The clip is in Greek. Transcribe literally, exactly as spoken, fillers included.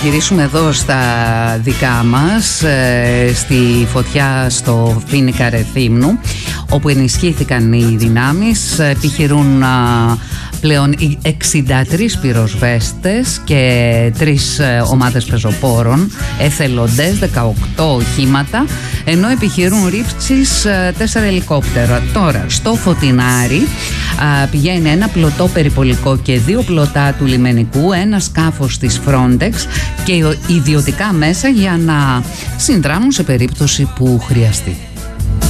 Γυρίσουμε εδώ στα δικά μας, στη φωτιά στο Φοίνικα Ρεθύμνου, όπου ενισχύθηκαν οι δυνάμεις. Επιχειρούν πλέον εξήντα τρεις πυροσβέστες και τρεις ομάδες πεζοπόρων, εθελοντές, δεκαοκτώ οχήματα, ενώ επιχειρούν ρήψεις τέσσερα ελικόπτερα. Τώρα στο Φωτεινάρι πηγαίνει ένα πλωτό περιπολικό και δύο πλωτά του λιμενικού, ένα σκάφος της Frontex και ιδιωτικά μέσα για να συνδράμουν σε περίπτωση που χρειαστεί.